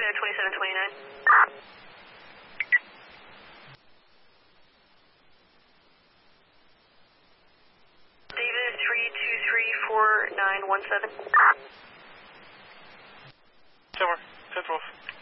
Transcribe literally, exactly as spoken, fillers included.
Echo twenty-seven twenty-nine. David three two three four nine one seven. Tower, ten twelve.